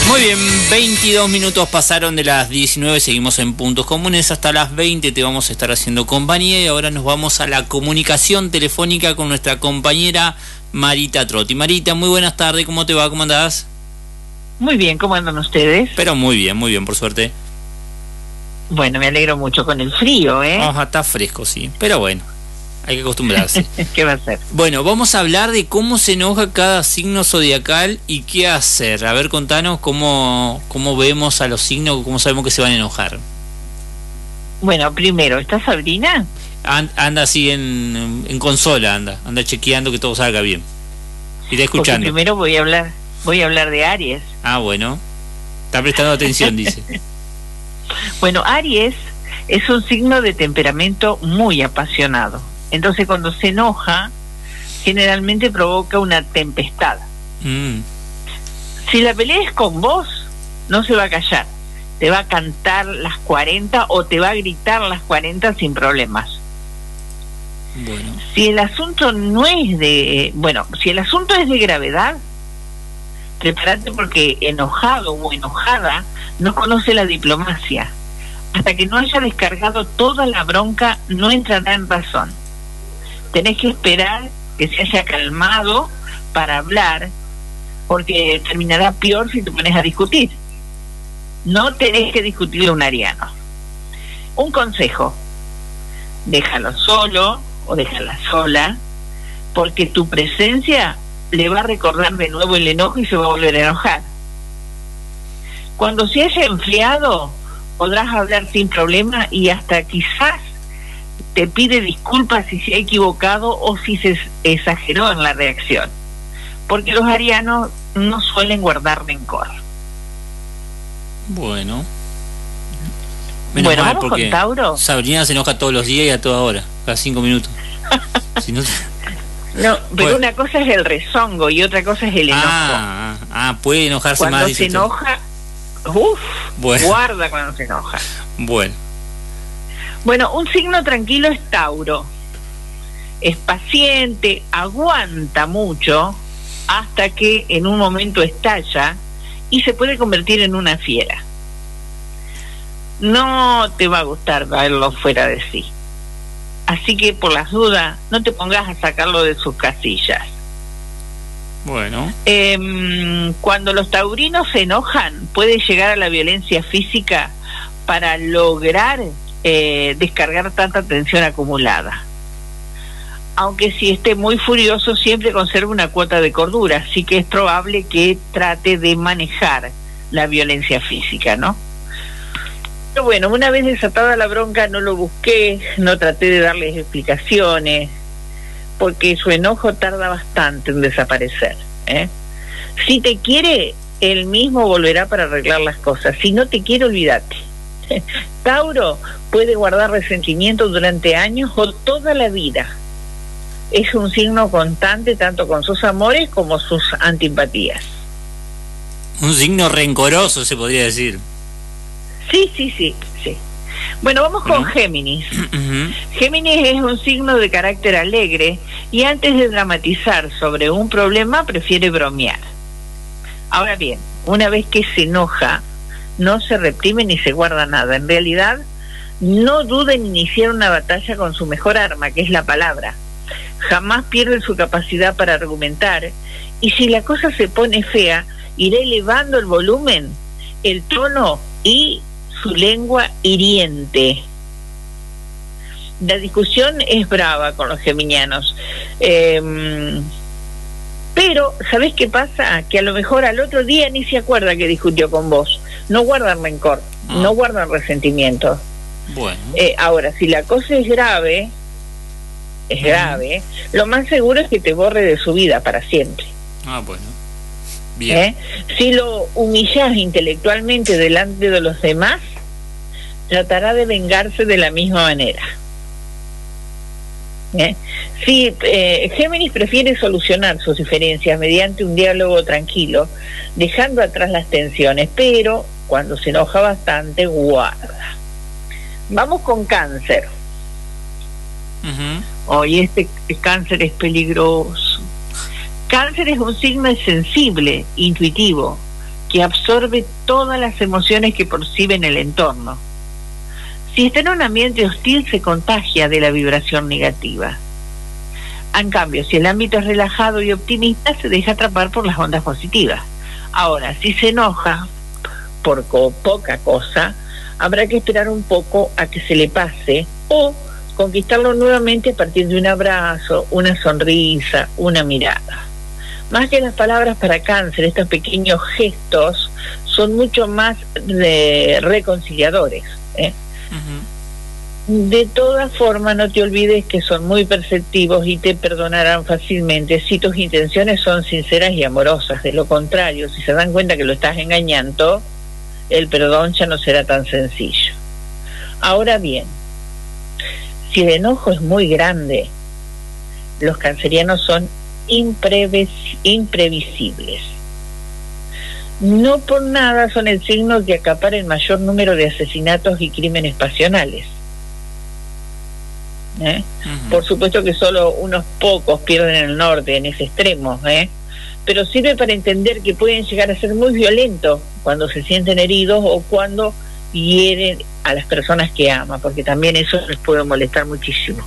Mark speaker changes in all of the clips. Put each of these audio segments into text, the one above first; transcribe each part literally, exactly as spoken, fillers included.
Speaker 1: Muy bien, veintidós minutos pasaron de las diecinueve, seguimos en Puntos Comunes, hasta las veinte te vamos a estar haciendo compañía y ahora nos vamos a la comunicación telefónica con nuestra compañera Marita Trotti. Marita, muy buenas tardes, ¿cómo te va? ¿Cómo andás?
Speaker 2: Muy bien, ¿cómo andan ustedes?
Speaker 1: Pero muy bien, muy bien, por suerte.
Speaker 2: Bueno, me alegro mucho con el frío, ¿eh?
Speaker 1: Ajá, está fresco, sí, pero bueno, hay que acostumbrarse.
Speaker 2: ¿Qué va a hacer?
Speaker 1: Bueno, vamos a hablar de cómo se enoja cada signo zodiacal y qué hacer. A ver, contanos cómo, cómo vemos a los signos, cómo sabemos que se van a enojar.
Speaker 2: Bueno, primero, ¿está Sabrina?
Speaker 1: And, anda así en, en consola, anda, anda chequeando que todo salga bien. Iré escuchando.
Speaker 2: Porque primero voy a hablar, voy a hablar de Aries.
Speaker 1: Ah, bueno. Está prestando atención, dice.
Speaker 2: Bueno, Aries es un signo de temperamento muy apasionado. Entonces cuando se enoja, generalmente provoca una tempestad.
Speaker 1: Mm.
Speaker 2: Si la pelea es con vos, no se va a callar. Te va a cantar las cuarenta o te va a gritar las cuarenta sin problemas.
Speaker 1: Bueno.
Speaker 2: Si el asunto no es de... Bueno, si el asunto es de gravedad, prepárate porque enojado o enojada no conoce la diplomacia. Hasta que no haya descargado toda la bronca, no entrará en razón. Tenés que esperar que se haya calmado para hablar, porque terminará peor si te pones a discutir. No tenés que discutirle a un ariano. Un consejo: déjalo solo o déjala sola, porque tu presencia le va a recordar de nuevo el enojo y se va a volver a enojar. Cuando se haya enfriado, podrás hablar sin problema y hasta quizás te pide disculpas si se ha equivocado o si se exageró en la reacción, porque los arianos no suelen guardar rencor.
Speaker 1: Bueno. Menos
Speaker 2: bueno,
Speaker 1: mal,
Speaker 2: vamos
Speaker 1: porque
Speaker 2: con Tauro.
Speaker 1: Sabrina se enoja todos los días y a toda hora, cada cinco minutos. Si no...
Speaker 2: No, pero
Speaker 1: bueno.
Speaker 2: Una cosa es el rezongo y otra cosa es el enojo.
Speaker 1: Ah, ah, puede enojarse
Speaker 2: cuando
Speaker 1: más.
Speaker 2: Cuando se enoja, uff,
Speaker 1: bueno.
Speaker 2: guarda cuando se enoja.
Speaker 1: Bueno.
Speaker 2: Bueno, un signo tranquilo es Tauro. Es paciente, aguanta mucho hasta que en un momento estalla y se puede convertir en una fiera. No te va a gustar verlo fuera de sí. Así que por las dudas, no te pongas a sacarlo de sus casillas.
Speaker 1: Bueno.
Speaker 2: Eh, cuando los taurinos se enojan, puede llegar a la violencia física para lograr eh, descargar tanta tensión acumulada. Aunque si esté muy furioso, siempre conserva una cuota de cordura, así que es probable que trate de manejar la violencia física, ¿no? Pero bueno, una vez desatada la bronca, no lo busqué, no traté de darles explicaciones, porque su enojo tarda bastante en desaparecer, ¿eh? Si te quiere, él mismo volverá para arreglar las cosas. Si no te quiere, olvídate. Tauro puede guardar resentimiento durante años o toda la vida. Es un signo constante tanto con sus amores como sus antipatías.
Speaker 1: Un signo rencoroso, se podría decir.
Speaker 2: Sí, sí, sí, sí. Bueno, vamos con
Speaker 1: ¿no?
Speaker 2: Géminis.
Speaker 1: Uh-huh.
Speaker 2: Géminis es un signo de carácter alegre y antes de dramatizar sobre un problema prefiere bromear. Ahora bien, una vez que se enoja, no se reprime ni se guarda nada. En realidad, no duda en iniciar una batalla con su mejor arma, que es la palabra. Jamás pierde su capacidad para argumentar y si la cosa se pone fea, irá elevando el volumen, el tono y su lengua hiriente. La discusión es brava con los geminianos, eh, pero ¿sabés qué pasa? Que a lo mejor al otro día ni se acuerda que discutió con vos. No guardan rencor, ah. no guardan resentimiento.
Speaker 1: Bueno.
Speaker 2: Eh, ahora, si la cosa es grave, es uh-huh. grave, lo más seguro es que te borre de su vida para siempre.
Speaker 1: Ah, bueno. Bien.
Speaker 2: ¿Eh? Si lo humillas intelectualmente delante de los demás, tratará de vengarse de la misma manera. ¿Eh? Si eh, Géminis prefiere solucionar sus diferencias mediante un diálogo tranquilo, dejando atrás las tensiones, pero cuando se enoja bastante, guarda. Vamos con Cáncer.
Speaker 1: Uh-huh.
Speaker 2: Hoy este Cáncer es peligroso. Cáncer es un signo sensible, intuitivo, que que absorbe todas las emociones que percibe en el entorno. Si está en un ambiente hostil, se contagia de la vibración negativa. En cambio, si el ámbito es relajado y optimista, se deja atrapar por las ondas positivas. Ahora, si se enoja por co- poca cosa, habrá que esperar un poco a que se le pase o conquistarlo nuevamente a partir de un abrazo, una sonrisa, una mirada. Más que las palabras para Cáncer, estos pequeños gestos son mucho más de reconciliadores, ¿eh? Uh-huh. De todas formas, no te olvides que son muy perceptivos y te perdonarán fácilmente si tus intenciones son sinceras y amorosas. De lo contrario, si se dan cuenta que lo estás engañando, el perdón ya no será tan sencillo. Ahora bien, si el enojo es muy grande, los cancerianos son imprevis- imprevisibles. No por nada son el signo que acapara el mayor número de asesinatos y crímenes pasionales. ¿Eh? Uh-huh. Por supuesto que solo unos pocos pierden el norte en ese extremo, ¿eh? Pero sirve para entender que pueden llegar a ser muy violentos cuando se sienten heridos o cuando hieren a las personas que aman, porque también eso les puede molestar muchísimo.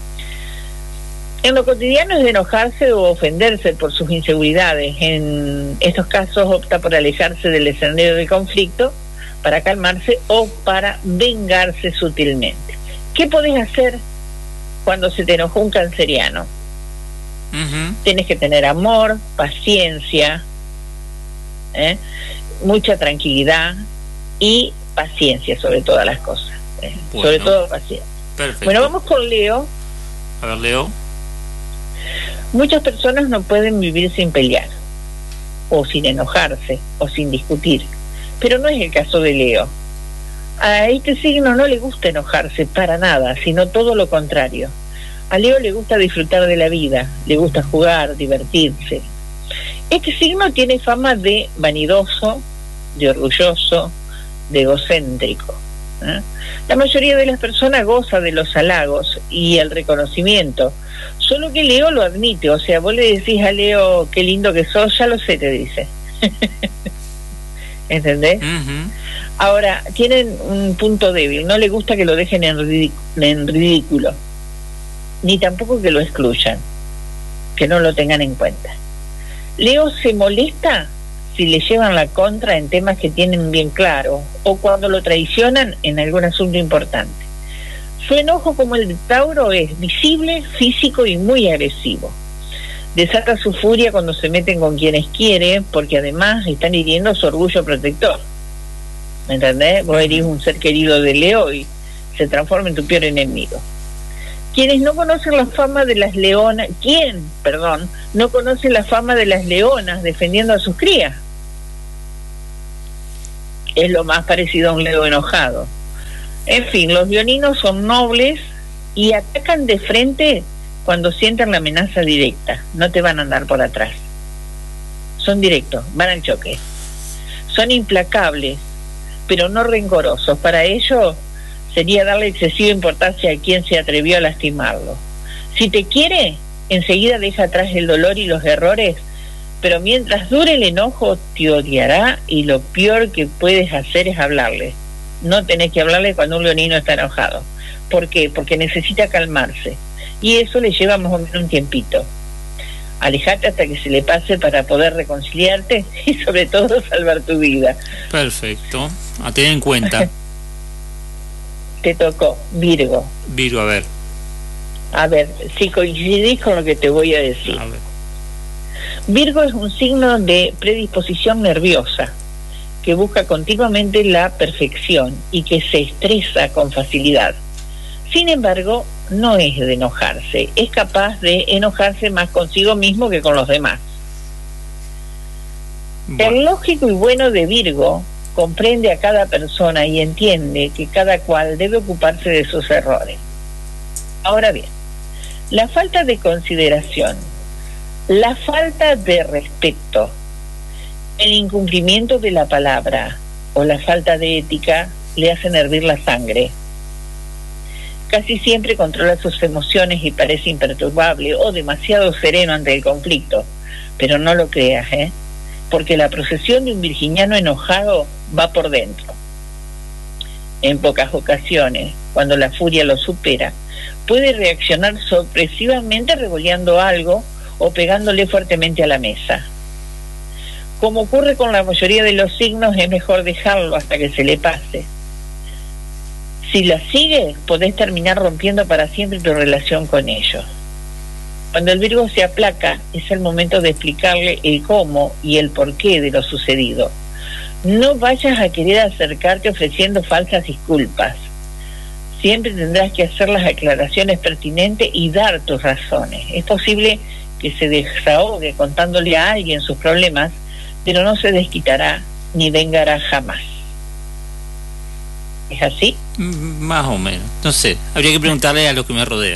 Speaker 2: En lo cotidiano es de enojarse o ofenderse por sus inseguridades. En estos casos opta por alejarse del escenario del conflicto para calmarse o para vengarse sutilmente. ¿Qué podés hacer cuando se te enojó un canceriano? Uh-huh. Tienes que tener amor, paciencia, ¿eh? mucha tranquilidad y paciencia sobre todas las cosas, ¿eh? Bueno, sobre todo paciencia. Perfecto. Bueno, vamos con Leo.
Speaker 1: A ver, Leo.
Speaker 2: Muchas personas no pueden vivir sin pelear, o sin enojarse, o sin discutir, pero no es el caso de Leo. A este signo no le gusta enojarse para nada, sino todo lo contrario. A Leo le gusta disfrutar de la vida, le gusta jugar, divertirse. Este signo tiene fama de vanidoso, de orgulloso, de egocéntrico, ¿eh? La mayoría de las personas goza de los halagos y el reconocimiento, solo que Leo lo admite. O sea, vos le decís a Leo qué lindo que sos, ya lo sé, te dice. ¿Entendés? Uh-huh. Ahora, tienen un punto débil, no le gusta que lo dejen en, ridic- en ridículo, ni tampoco que lo excluyan, que no lo tengan en cuenta. Leo se molesta si le llevan la contra en temas que tienen bien claro o cuando lo traicionan en algún asunto importante. Su enojo, como el de Tauro, es visible, físico y muy agresivo. Desata su furia cuando se meten con quienes quiere, porque además están hiriendo su orgullo protector. ¿Me entendés? Vos eres un ser querido de Leo y se transforma en tu peor enemigo. Quienes no conocen la fama de las leonas, ¿quién, perdón, no conoce la fama de las leonas defendiendo a sus crías? Es lo más parecido a un Leo enojado. En fin, los leoninos son nobles y atacan de frente cuando sienten la amenaza directa. No te van a andar por atrás. Son directos, van al choque. Son implacables, pero no rencorosos. Para ello sería darle excesiva importancia a quien se atrevió a lastimarlo. Si te quiere, enseguida deja atrás el dolor y los errores, pero mientras dure el enojo te odiará y lo peor que puedes hacer es hablarle. No tenés que hablarle cuando un leonino está enojado. ¿Por qué? Porque necesita calmarse y eso le lleva más o menos un tiempito. Alejate hasta que se le pase para poder reconciliarte y sobre todo salvar tu vida.
Speaker 1: Perfecto, a tener en cuenta.
Speaker 2: Te tocó Virgo.
Speaker 1: Virgo, a ver.
Speaker 2: A ver, si coincidís con lo que te voy a decir.
Speaker 1: A ver.
Speaker 2: Virgo es un signo de predisposición nerviosa, que busca continuamente la perfección y que se estresa con facilidad. Sin embargo, no es de enojarse, es capaz de enojarse más consigo mismo que con los demás. Bueno. El lógico y bueno de Virgo comprende a cada persona y entiende que cada cual debe ocuparse de sus errores. Ahora bien, la falta de consideración, la falta de respeto, el incumplimiento de la palabra o la falta de ética le hacen hervir la sangre. Casi siempre controla sus emociones y parece imperturbable o demasiado sereno ante el conflicto, pero no lo creas, ¿eh? porque la procesión de un virginiano enojado va por dentro. En pocas ocasiones, cuando la furia lo supera, puede reaccionar sorpresivamente revoleando algo o pegándole fuertemente a la mesa. Como ocurre con la mayoría de los signos, es mejor dejarlo hasta que se le pase. Si la sigues, podés terminar rompiendo para siempre tu relación con ellos. Cuando el Virgo se aplaca, es el momento de explicarle el cómo y el porqué de lo sucedido. No vayas a querer acercarte ofreciendo falsas disculpas. Siempre tendrás que hacer las aclaraciones pertinentes y dar tus razones. Es posible que se desahogue contándole a alguien sus problemas, pero no se desquitará ni vengará jamás. ¿Es así?
Speaker 1: Más o menos. No sé, habría que preguntarle a los que me rodean.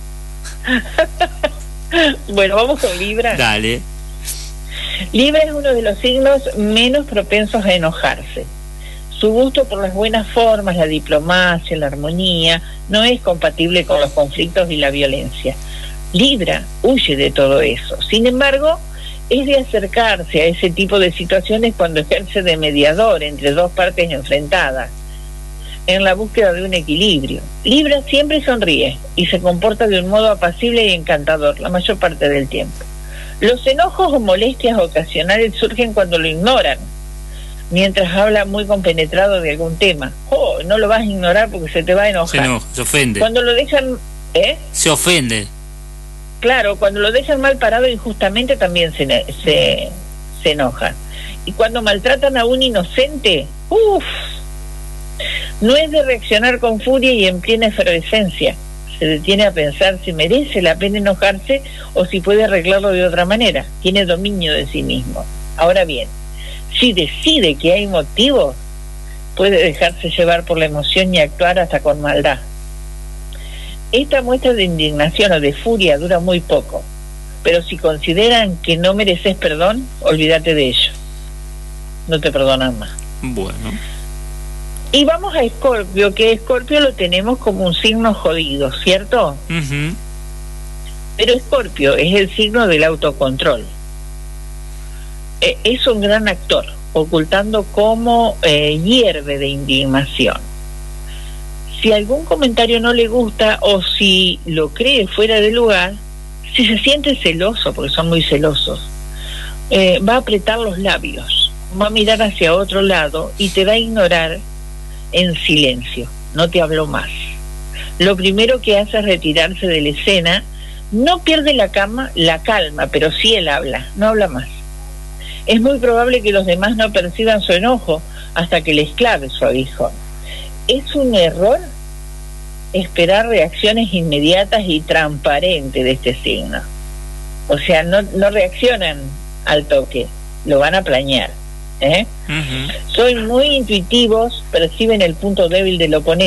Speaker 2: Bueno, vamos con Libra.
Speaker 1: Dale.
Speaker 2: Libra es uno de los signos menos propensos a enojarse. Su gusto por las buenas formas, la diplomacia, la armonía, no es compatible con los conflictos y la violencia. Libra huye de todo eso. Sin embargo, es de acercarse a ese tipo de situaciones cuando ejerce de mediador entre dos partes enfrentadas, en la búsqueda de un equilibrio. Libra siempre sonríe y se comporta de un modo apacible y encantador la mayor parte del tiempo. Los enojos o molestias ocasionales surgen cuando lo ignoran, mientras habla muy compenetrado de algún tema. Oh, no lo vas a ignorar porque se te va a enojar.
Speaker 1: Se enoja, se ofende.
Speaker 2: Cuando lo dejan, ¿eh?
Speaker 1: Se ofende.
Speaker 2: Claro, cuando lo dejan mal parado injustamente también se, se, se enoja. Y cuando maltratan a un inocente, uff, no es de reaccionar con furia y en plena efervescencia. Se detiene a pensar si merece la pena enojarse o si puede arreglarlo de otra manera. Tiene dominio de sí mismo. Ahora bien, si decide que hay motivos, puede dejarse llevar por la emoción y actuar hasta con maldad. Esta muestra de indignación o de furia dura muy poco, pero si consideran que no mereces perdón, olvídate de ello. No te perdonan más.
Speaker 1: Bueno.
Speaker 2: Y vamos a Escorpio, que Escorpio lo tenemos como un signo jodido, ¿cierto?
Speaker 1: Uh-huh.
Speaker 2: Pero Escorpio es el signo del autocontrol. Eh, es un gran actor, ocultando cómo eh, hierve de indignación. Si algún comentario no le gusta o si lo cree fuera de lugar, si se siente celoso, porque son muy celosos, eh, va a apretar los labios, va a mirar hacia otro lado y te va a ignorar en silencio, no te habló más. Lo primero que hace es retirarse de la escena, no pierde la cama, la calma, pero sí él habla, no habla más. Es muy probable que los demás no perciban su enojo hasta que les clave su aguijón. Es un error esperar reacciones inmediatas y transparentes de este signo. O sea, no, no reaccionan al toque, lo van a planear. ¿eh? Uh-huh. Son muy intuitivos, perciben el punto débil del oponente.